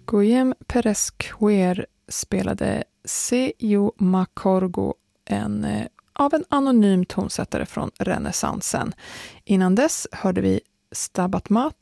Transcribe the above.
Guillem Pérez Quer spelade Se Jo Macorgo, av en anonym tonsättare från renässansen. Innan dess hörde vi Stabat Mat